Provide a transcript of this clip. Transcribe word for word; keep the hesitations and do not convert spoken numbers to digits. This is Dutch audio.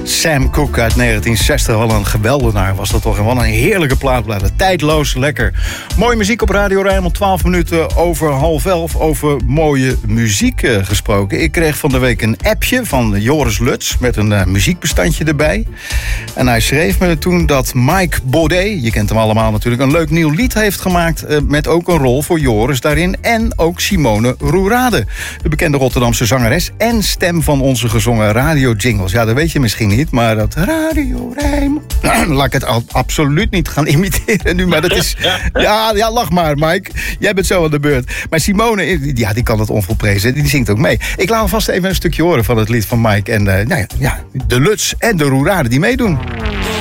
Sam Cooke uit negentien zestig. Wel een geweldenaar was dat toch. En wat een heerlijke plaat blijven. Tijdloos, lekker. Mooie muziek op Radio Rijnmond. twaalf minuten over half elf. Over mooie muziek uh, gesproken. Ik kreeg van de week een appje van Joris Luts. Met een uh, muziekbestandje erbij. En hij schreef me toen dat Mike Baudet, je kent hem allemaal natuurlijk, een leuk nieuw lied heeft gemaakt. Uh, met ook een rol voor Joris daarin. En ook Simone Roerade. De bekende Rotterdamse zangeres. En stem van onze gezongen radio-jingles. Ja, dat weet je misschien niet. Maar dat Radio Rijnmond. Laat ik het al, absoluut niet gaan imiteren nu. Maar dat is. Ja, ja, lach maar, Mike. Jij bent zo aan de beurt. Maar Simone, ja, die kan het onvolprezen. Die zingt ook mee. Ik laat alvast even een stukje horen van het lied van Mike. En uh, nou ja, ja, de Luts en de Roerade die meedoen.